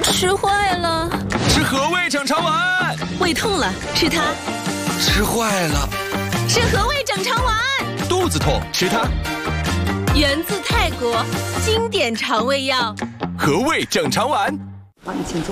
吃坏了。 吃和味整肠丸。 胃痛了，吃它。 吃坏了。 吃和味整肠丸。 肚子痛，吃它。 源自泰国，经典肠胃药。 和味整肠丸。 帮你请坐。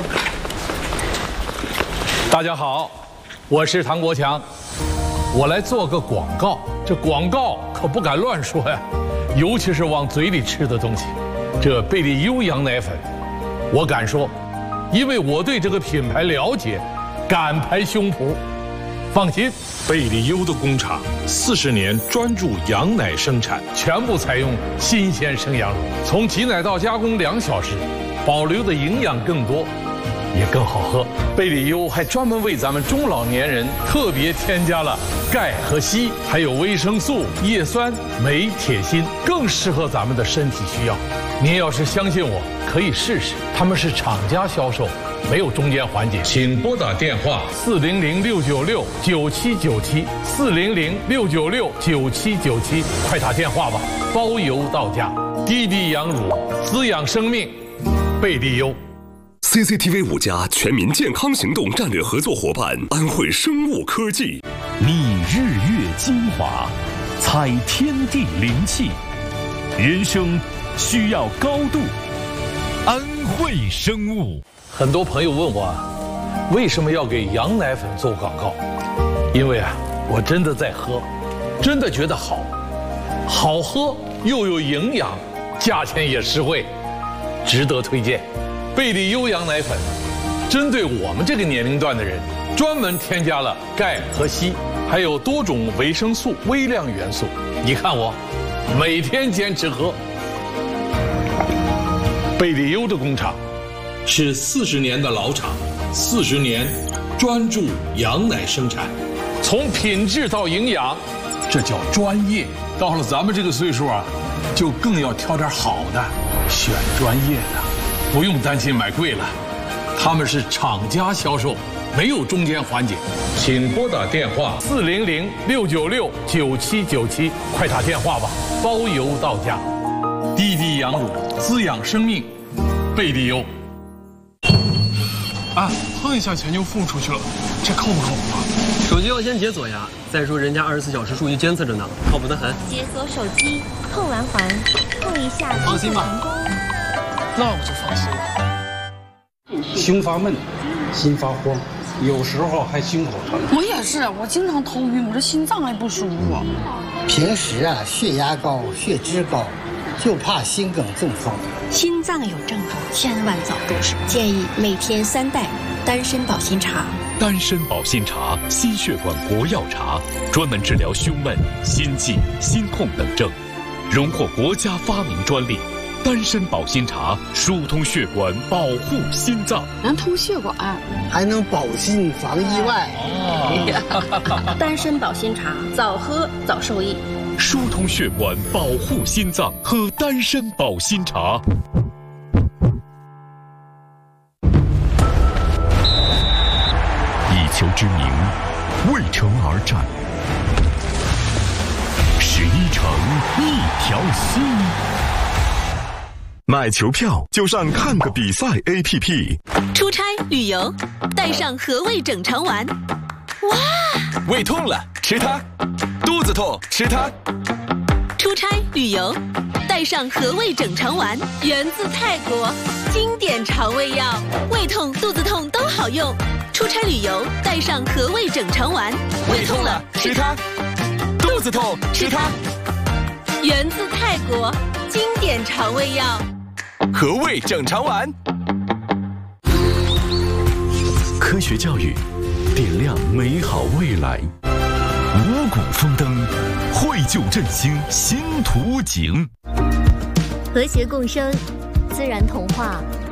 大家好，我是唐国强，我来做个广告。这广告可不敢乱说呀，尤其是往嘴里吃的东西。这贝利优羊奶粉，我敢说，因为我对这个品牌了解，敢拍胸脯。放心，贝利优的工厂40年专注羊奶生产，全部采用新鲜生羊乳，从挤奶到加工2小时，保留的营养更多，也更好喝。贝利优还专门为咱们中老年人特别添加了钙和硒，还有维生素、叶酸、镁、铁、锌，更适合咱们的身体需要。您要是相信我，可以试试。他们是厂家销售，没有中间环节。请拨打电话400-696-9797，400-696-9797，快打电话吧，包邮到家。滴滴羊乳，滋养生命，贝利优。 CCTV 5家全民健康行动战略合作伙伴安慧生物科技， 觅日月精华，采天地灵气，人生需要高度。安慧生物。 很多朋友问我，为什么要给羊奶粉做广告？因为我真的在喝，真的觉得好，好喝又有营养，价钱也实惠，值得推荐。贝利优羊奶粉，针对我们这个年龄段的人，专门添加了钙和硒，还有多种维生素、微量元素。你看我，每天坚持喝。贝利优的工厂是40年的老厂，40年专注羊奶生产，从品质到营养，这叫专业。到了咱们这个岁数就更要挑点好的，选专业的。不用担心买贵了，他们是厂家销售，没有中间环节。请拨打电话400-696-9797，快打电话吧，包邮到家。滴滴羊乳，滋养生命，贝利优。 碰一下钱就付出去了，这靠不靠谱啊？ 手机要先解锁呀，再说人家24小时数据监测着呢，靠谱得很。 解锁手机，碰完环，碰一下， 放心吧。 那我就放心了。 胸发闷，心发慌，有时候还心口疼。 我也是，我经常头晕，我这心脏还不舒服。 平时血压高、血脂高，就怕心梗中风。 心脏有症状，千万早重视。建议每天3袋丹参保心茶。 丹参保心茶，心血管国药茶，专门治疗胸闷、心悸、心痛等症，荣获国家发明专利。丹参保心茶疏通血管，保护心脏， 能通血管， 还能保心防意外。 丹参保心茶，早喝早受益。 疏通血管，保护心脏，喝丹参保心茶。以球之名，为城而战。11城一条心。买球票就上看个比赛 APP。 出差旅游，带上和味整肠丸。哇！ 胃痛了，吃它；肚子痛，吃它。 出差旅游，带上和味整肠丸，源自泰国，经典肠胃药，胃痛、肚子痛都好用。出差旅游，带上和味整肠丸。 胃痛了，吃它；肚子痛，吃它。 源自泰国，经典肠胃药。 和味整肠丸。 科学教育，点亮美好未来。五谷丰登，绘就振兴新图景。 和谐共生，自然童话